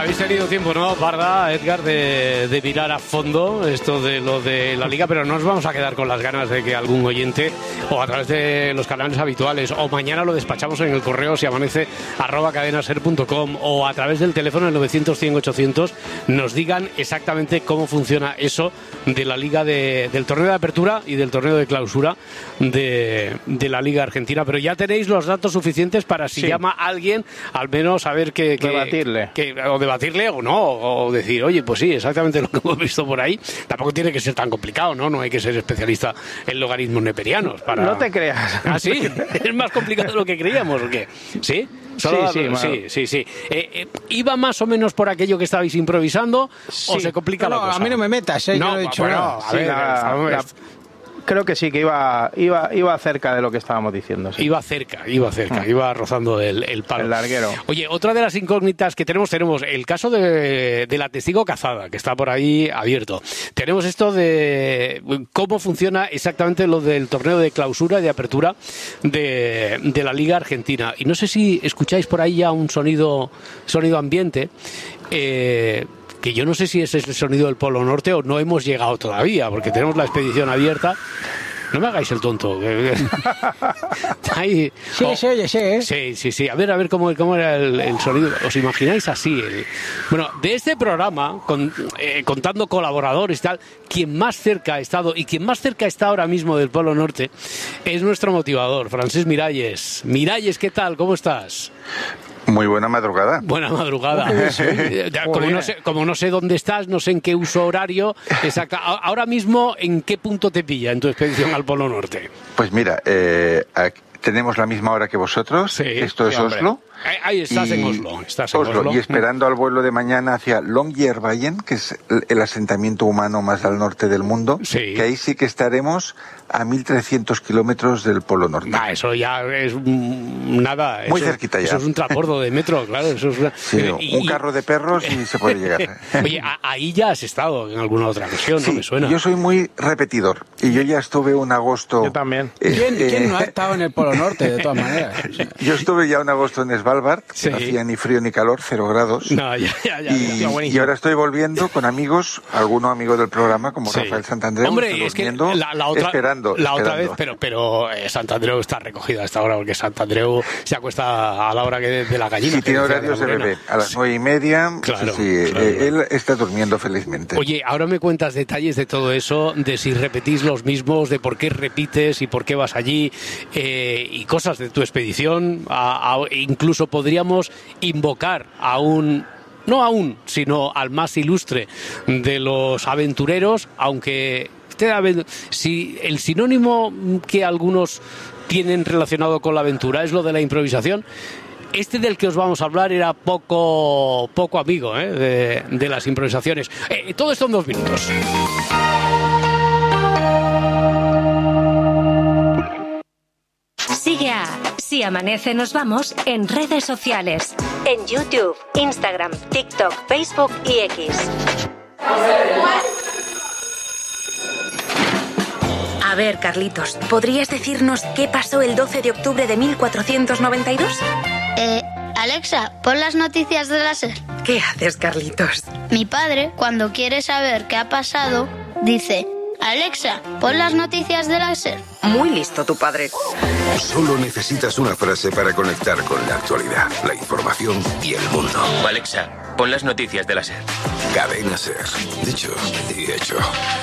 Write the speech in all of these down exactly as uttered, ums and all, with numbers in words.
habéis tenido tiempo, ¿no, Parda, Edgar, de, de mirar a fondo esto de lo de la Liga, pero no nos vamos a quedar con las ganas de que algún oyente, o a través de los canales habituales, o mañana lo despachamos en el correo si amanece, arroba cadenaser punto com, o a través del teléfono el novecientos cien ochocientos, nos digan exactamente cómo funciona eso de la Liga, de, del torneo de apertura y del torneo de clausura de, de la Liga Argentina. Pero ya tenéis los datos suficientes para, si sí. llama alguien, al menos saber que... que debatirle. Que, o debatirle o no, o decir, oye, pues sí, exactamente lo que hemos visto por ahí. Tampoco tiene que ser tan complicado, ¿no? No hay que ser especialista en logaritmos neperianos para... No te creas. ¿Ah, sí? ¿Es más complicado de lo que creíamos o qué? ¿Sí? Solo sí, sí, sí, sí, sí. Eh, eh, ¿Iba más o menos por aquello que estabais improvisando sí. o se complica no, la cosa? A mí no me metas, ¿eh? No, Yo no he dicho bueno, nada. a Sí, ver, la, la, creo que sí, que iba, iba, iba cerca de lo que estábamos diciendo. Sí. Iba cerca, iba cerca, ah. iba rozando el, el palo. El larguero. Oye, otra de las incógnitas que tenemos, tenemos el caso de, de la testigo cazada, que está por ahí abierto. Tenemos esto de cómo funciona exactamente lo del torneo de clausura y de apertura de, de la Liga Argentina. Y no sé si escucháis por ahí ya un sonido, sonido ambiente, eh... que yo no sé si ese es el sonido del Polo Norte o no hemos llegado todavía, porque tenemos la expedición abierta. No me hagáis el tonto. Ahí, sí, oh, sí, oye, sí, ¿eh? Sí, sí, sí. A ver, a ver cómo, cómo era el, el sonido. ¿Os imagináis así? El... Bueno, de este programa, con, eh, contando colaboradores y tal, quien más cerca ha estado y quien más cerca está ahora mismo del Polo Norte es nuestro motivador, Francesc Miralles. Miralles, ¿qué tal? ¿Cómo estás? Muy buena madrugada. Buena madrugada. Como no, sé, como no sé dónde estás, no sé en qué uso horario, exacta. Ahora mismo, ¿en qué punto te pilla en tu expedición al Polo Norte? Pues mira, eh, aquí tenemos la misma hora que vosotros. Sí, Esto es sí, Oslo. Ahí estás en Oslo. Estás en Oslo. Oslo. Y esperando al vuelo de mañana hacia Longyearbyen, que es el asentamiento humano más al norte del mundo, sí. que ahí sí que estaremos a mil trescientos kilómetros del Polo Norte. Ah, eso ya es un, nada. Muy eso, cerquita ya. Eso es un transbordo de metro, claro. Eso es una... sí, y, un carro de perros y se puede llegar. Oye, ahí ya has estado en alguna otra ocasión, sí, ¿no? Me suena. Yo soy muy repetidor y yo ya estuve un agosto... Yo también. Eh, ¿Quién, eh, ¿Quién no ha estado en el Polo Norte, de todas maneras? Yo estuve ya un agosto en Svalbard, que sí. no hacía ni frío ni calor, cero grados. No, ya, ya, ya, y, ya, y ahora estoy volviendo con amigos, alguno amigo del programa, como sí. Rafael Santandreu. Hombre, es que la, la otra, esperando, la otra esperando. vez, pero, pero eh, Santandreu está recogido a esta hora, porque Santandreu se acuesta a la hora que de, de la gallina. Sí, tiene horarios de bebé, a las nueve y media. Claro, sí, sí, claro. Eh, él está durmiendo felizmente. Oye, ahora me cuentas detalles de todo eso, de si repetís los mismos, de por qué repites y por qué vas allí, eh, y cosas de tu expedición. A, a, incluso podríamos invocar a un... no aún, sino al más ilustre de los aventureros, aunque si el sinónimo que algunos tienen relacionado con la aventura es lo de la improvisación, este del que os vamos a hablar era poco poco amigo ¿eh? de, de las improvisaciones. Eh, todo esto en dos minutos. Sigue a Si Amanece Nos Vamos en redes sociales, en YouTube, Instagram, TikTok, Facebook y X. A ver, Carlitos, ¿podrías decirnos qué pasó el doce de octubre de mil cuatrocientos noventa y dos? Eh, Alexa, pon las noticias de la SER. ¿Qué haces, Carlitos? Mi padre, cuando quiere saber qué ha pasado, dice... Alexa, pon las noticias de la SER. Muy listo tu padre. Solo necesitas una frase para conectar con la actualidad, la información y el mundo. Alexa, pon las noticias de la SER. Cadena SER. Dicho y hecho.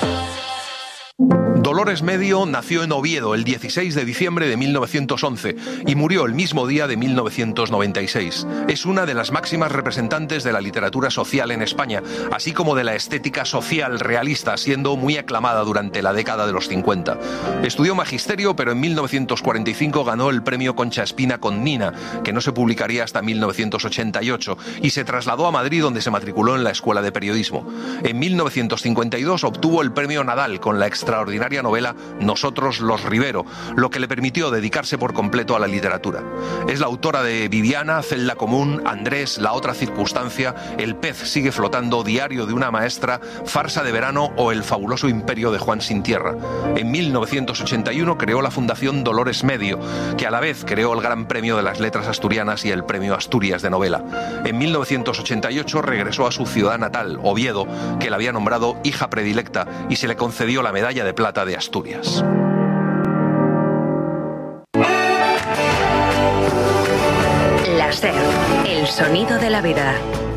Dolores Medio nació en Oviedo el dieciséis de diciembre de mil novecientos once y murió el mismo día de mil novecientos noventa y seis. Es una de las máximas representantes de la literatura social en España, así como de la estética social realista, siendo muy aclamada durante la década de los cincuenta. Estudió magisterio, pero en mil novecientos cuarenta y cinco ganó el premio Concha Espina con Nina, que no se publicaría hasta mil novecientos ochenta y ocho, y se trasladó a Madrid, donde se matriculó en la Escuela de Periodismo. En mil novecientos cincuenta y dos obtuvo el premio Nadal con la extraordinaria legendaria novela Nosotros los Rivero, lo que le permitió dedicarse por completo a la literatura. Es la autora de Viviana, Celda Común, Andrés, La otra circunstancia, El pez sigue flotando, Diario de una maestra, Farsa de verano o El fabuloso imperio de Juan sin tierra. En mil novecientos ochenta y uno creó la Fundación Dolores Medio, que a la vez creó el Gran Premio de las Letras Asturianas y el Premio Asturias de Novela. En mil novecientos ochenta y ocho regresó a su ciudad natal, Oviedo, que la había nombrado hija predilecta, y se le concedió la Medalla de Plata de Asturias. La SER, el sonido de la vida.